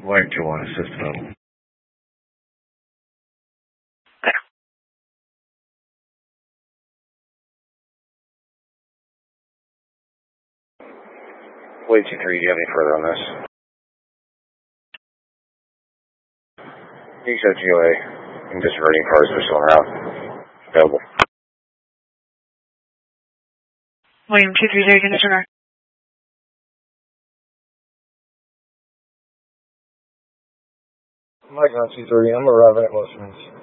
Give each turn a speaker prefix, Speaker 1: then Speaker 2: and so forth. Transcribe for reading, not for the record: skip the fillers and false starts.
Speaker 1: Wait, 2-1, assist total. Wait, 2-3, do you have any further on this? You said GOA. I'm disregarding cars that are still around. Available.
Speaker 2: William 230, can disregard.
Speaker 1: Mike 923, I'm arriving at Westlands.